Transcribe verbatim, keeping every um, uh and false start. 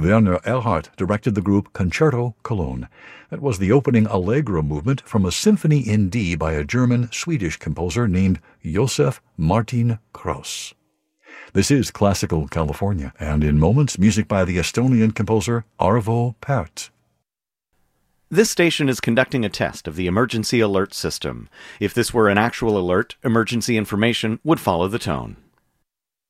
Werner Erhardt directed the group Concerto Cologne. That was the opening Allegro movement from a symphony in D by a German-Swedish composer named Josef Martin Krauss. This is Classical California, and in moments, music by the Estonian composer Arvo Pärt. This station is conducting a test of the emergency alert system. If this were an actual alert, emergency information would follow the tone.